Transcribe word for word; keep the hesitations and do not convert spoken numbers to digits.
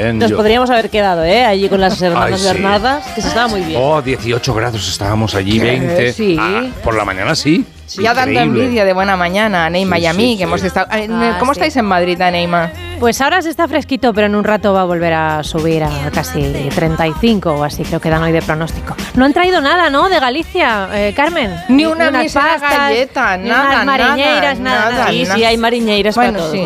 bien. Nos yo... podríamos haber quedado, ¿eh? Allí con las hermanas Ay, sí. Bernardas, que se estaba muy bien. Oh, dieciocho grados estábamos allí, veinte. Sí. Ah, por la mañana sí. Sí. Ya dando Increíble. envidia de buena mañana a Neima Sí, y a mí, sí, que sí. hemos estado... Ah, ¿Cómo sí. estáis en Madrid, Neima? Pues ahora se está fresquito, pero en un rato va a volver a subir a casi treinta y cinco o así, creo que dan hoy de pronóstico. No han traído nada, ¿no?, de Galicia, eh, Carmen. Ni una unas mísera pastas, galleta, ni nada, unas mariñeiras, nada, nada. nada. Sí, sí, hay mariñeiras Bueno, para todo. sí.